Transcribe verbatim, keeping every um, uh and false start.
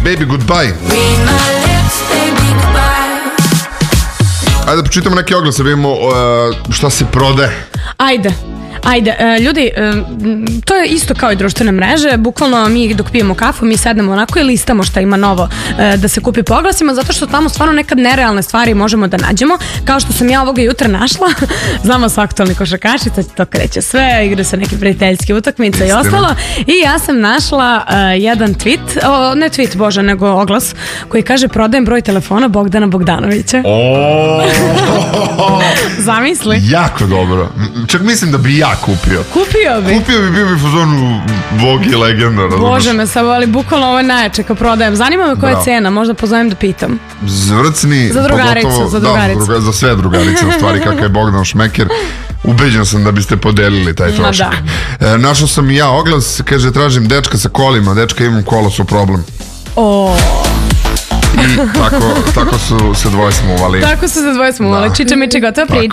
Baby Goodbye. Ajde da počitamo neke oglase, vidimo uh, šta se prode. Ajde. Ajde, ljudi, to je isto kao i društvene mreže, bukvalno mi dok pijemo kafu, mi sednemo onako i listamo šta ima novo da se kupi po oglasima, zato što tamo stvarno nekad nerealne stvari možemo da nađemo, kao što sam ja ovoga jutra našla, znamo su aktualni košarkašica, to kreće sve, igra se neke prijateljske utakmice i ostalo, i ja sam našla uh, jedan tweet, o, ne tweet, bože, nego oglas, koji kaže prodajem broj telefona Bogdana Bogdanovića. Zamisli. Jako dobro. Čak mislim da bi ja kupio. Kupio bi. Kupio bi, bio bi fazonu Bogi legenda. Bože me samo, ali bukvalno ovo je najjače kad prodajem. Zanima me koja je cena, možda pozovem da pitam. Zvrcni. Za drugaricu, pogotovo, za drugaricu. Da, za sve drugarice, u stvari kakav je Bogdan Šmeker. Ubeđen sam da biste podelili taj trošak. E, našao sam i ja oglas, kaže tražim dečka sa kolima, dečka imam kola su problem. O. I tako, tako su se dvoje smuvali. Tako su se dvoje smuvali. Da. Čiče mi če gotova priča.